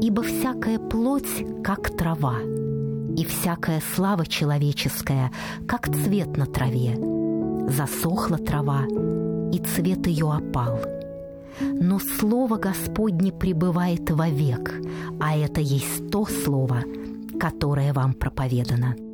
Ибо всякая плоть, как трава, и всякая слава человеческая, как цвет на траве. Засохла трава, и цвет ее опал. Но слово Господне пребывает вовек, а это есть то слово, которое вам проповедано».